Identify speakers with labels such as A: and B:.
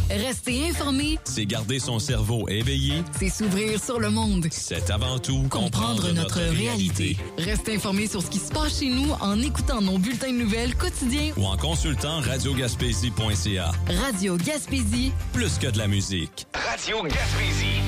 A: Rester informé,
B: c'est garder son cerveau éveillé.
A: c'est s'ouvrir sur le monde.
B: C'est avant tout
A: Comprendre notre réalité. Reste informé sur ce qui se passe chez nous en écoutant nos bulletins de nouvelles quotidiens
B: Ou en consultant radiogaspésie.ca.
A: Radio Gaspésie.
B: Plus que de la musique.
C: Radio Gaspésie.